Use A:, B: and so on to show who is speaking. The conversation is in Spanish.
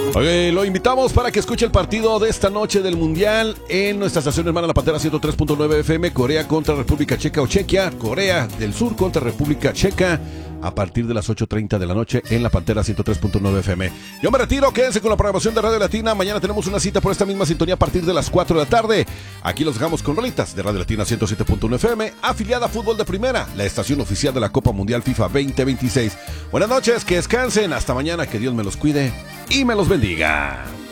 A: Okay, lo invitamos para que escuche el partido de esta noche del Mundial en nuestra estación hermana La Pantera 103.9 FM, Corea contra República Checa o Chequia, Corea del Sur contra República Checa, a partir de las 8:30 de la noche en La Pantera 103.9 FM. Yo me retiro, quédense con la programación de Radio Latina. Mañana tenemos una cita por esta misma sintonía a partir de las 4 de la tarde. Aquí los dejamos con rolitas de Radio Latina 107.1 FM, afiliada a Fútbol de Primera, la estación oficial de la Copa Mundial FIFA 2026. Buenas noches, que descansen, hasta mañana, que Dios me los cuide y me los bendiga.